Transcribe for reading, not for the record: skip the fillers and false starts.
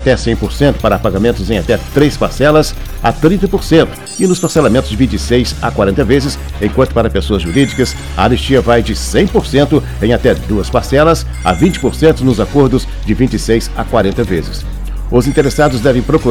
até 100% para pagamentos em até 3 parcelas a 30% e nos parcelamentos de 26 a 40 vezes, enquanto para pessoas jurídicas a anistia vai de 100% em até 2 parcelas a 20% nos acordos de 26 a 40 vezes. Os interessados devem procurar